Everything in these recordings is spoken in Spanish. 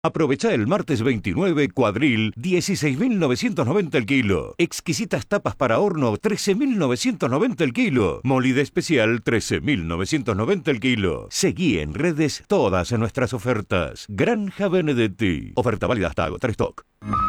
Aprovecha el martes 29, cuadril, 16.990 el kilo. Exquisitas tapas para horno, 13.990 el kilo. Molida especial, 13.990 el kilo. Seguí en redes todas nuestras ofertas. Granja Benedetti. Oferta válida hasta agotar stock.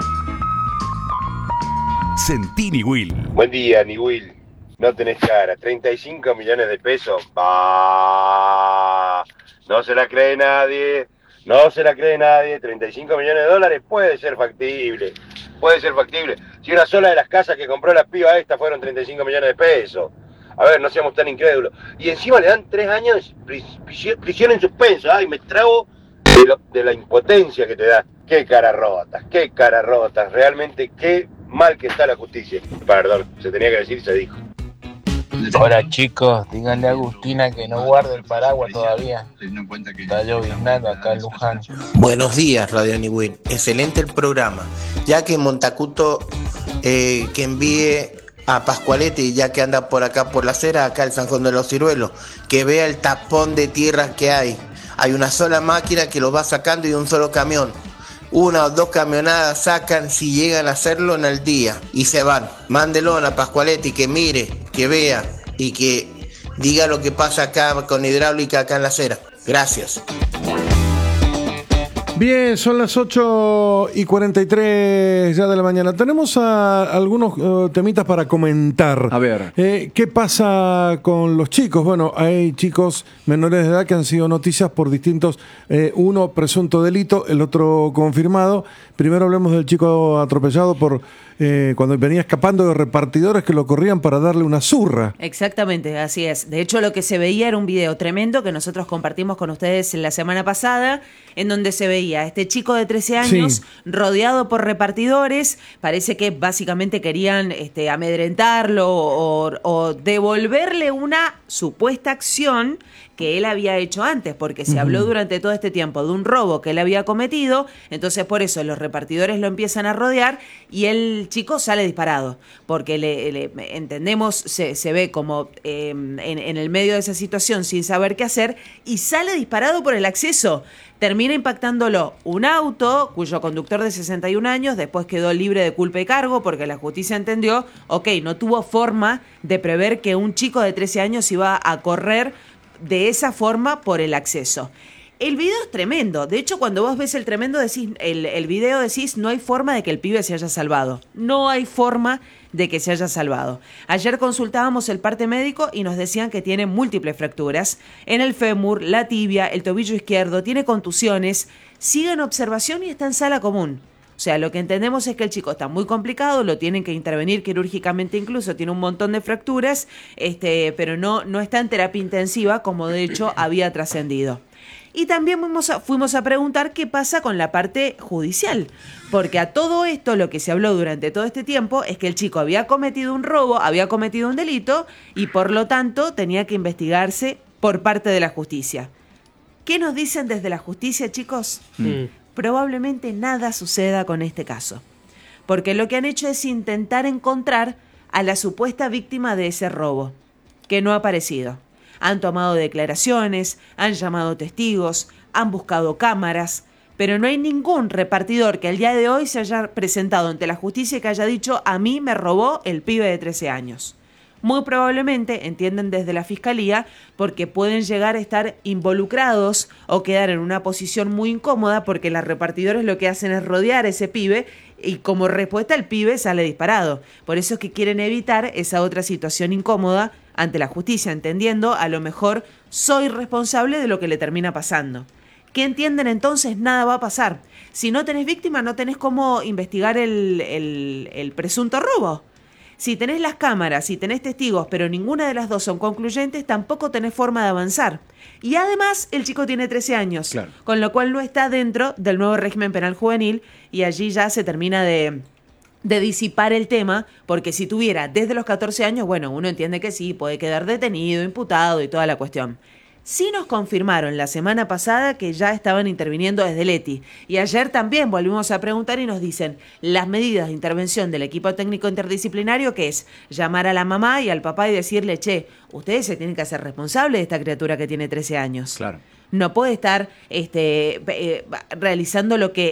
Sentí Niwil. Buen día, Niwil. No tenés cara. 35 millones de pesos. Bah. No se la cree nadie. No se la cree nadie, 35 millones de dólares puede ser factible, Si una sola de las casas que compró la piba esta fueron 35 millones de pesos. A ver, no seamos tan incrédulos. Y encima le dan 3 años de prisión en suspenso. Ay, me trago de la impotencia que te da. Qué cara rotas. Realmente qué mal que está la justicia. Perdón, se tenía que decir, se dijo. Hola chicos, díganle a Agustina que no guarde el paraguas todavía. Está lloviznando acá en Luján. Buenos días, Radio Niwil. Excelente el programa. Ya que Montacuto que envíe a Pascualetti, ya que anda por acá por la acera, acá el San Juan de los Ciruelos, que vea el tapón de tierra que hay. Hay una sola máquina que lo va sacando y un solo camión. 1 o 2 camionadas sacan si llegan a hacerlo en el día y se van. Mándelo a Pascualetti que mire, que vea y que diga lo que pasa acá con hidráulica acá en la acera. Gracias. Bien, son las 8:43 ya de la mañana. Tenemos algunos temitas para comentar. A ver. ¿Qué pasa con los chicos? Bueno, hay chicos menores de edad que han sido noticias por distintos, uno presunto delito, el otro confirmado. Primero hablemos del chico atropellado por cuando venía escapando de repartidores que lo corrían para darle una zurra. Exactamente, así es. De hecho, lo que se veía era un video tremendo que nosotros compartimos con ustedes la semana pasada, en donde se veía a este chico de 13 años rodeado por repartidores. Parece que básicamente querían amedrentarlo o devolverle una supuesta acción que él había hecho antes, porque se habló durante todo este tiempo de un robo que él había cometido. Entonces por eso los repartidores lo empiezan a rodear y el chico sale disparado, porque entendemos, se ve como en el medio de esa situación sin saber qué hacer y sale disparado por el acceso. Termina impactándolo un auto cuyo conductor de 61 años después quedó libre de culpa y cargo porque la justicia entendió, no tuvo forma de prever que un chico de 13 años iba a correr de esa forma por el acceso. El video es tremendo. De hecho, cuando vos ves el video decís, no hay forma de que el pibe se haya salvado. No hay forma de que se haya salvado. Ayer consultábamos el parte médico y nos decían que tiene múltiples fracturas en el fémur, la tibia, el tobillo izquierdo, tiene contusiones, sigue en observación y está en sala común. O sea, lo que entendemos es que el chico está muy complicado, lo tienen que intervenir quirúrgicamente incluso, tiene un montón de fracturas, pero no está en terapia intensiva como de hecho había trascendido. Y también fuimos a preguntar qué pasa con la parte judicial, porque a todo esto lo que se habló durante todo este tiempo es que el chico había cometido un robo, había cometido un delito y por lo tanto tenía que investigarse por parte de la justicia. ¿Qué nos dicen desde la justicia, chicos? Probablemente nada suceda con este caso, porque lo que han hecho es intentar encontrar a la supuesta víctima de ese robo, que no ha aparecido. Han tomado declaraciones, han llamado testigos, han buscado cámaras, pero no hay ningún repartidor que al día de hoy se haya presentado ante la justicia y que haya dicho, a mí me robó el pibe de 13 años. Muy probablemente, entienden desde la Fiscalía, porque pueden llegar a estar involucrados o quedar en una posición muy incómoda porque los repartidores lo que hacen es rodear a ese pibe y como respuesta el pibe sale disparado. Por eso es que quieren evitar esa otra situación incómoda ante la justicia, entendiendo a lo mejor soy responsable de lo que le termina pasando. ¿Qué entienden entonces? Nada va a pasar. Si no tenés víctima, no tenés cómo investigar el presunto robo. Si tenés las cámaras, si tenés testigos, pero ninguna de las dos son concluyentes, tampoco tenés forma de avanzar. Y además, el chico tiene 13 años, claro, con lo cual no está dentro del nuevo régimen penal juvenil y allí ya se termina de disipar el tema, porque si tuviera desde los 14 años, bueno, uno entiende que sí, puede quedar detenido, imputado y toda la cuestión. Sí nos confirmaron la semana pasada que ya estaban interviniendo desde Leti. Y ayer también volvimos a preguntar y nos dicen las medidas de intervención del equipo técnico interdisciplinario, que es llamar a la mamá y al papá y decirle, che, ustedes se tienen que hacer responsables de esta criatura que tiene 13 años. Claro. no puede estar realizando lo que